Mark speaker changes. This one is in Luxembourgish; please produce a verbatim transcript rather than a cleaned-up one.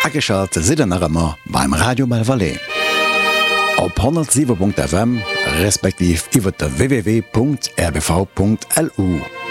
Speaker 1: Ageschalt si Armer beim Radio Malvalais. Op hundertsieben Punkt F M respektiv iwwer der w w w Punkt r b v Punkt l u.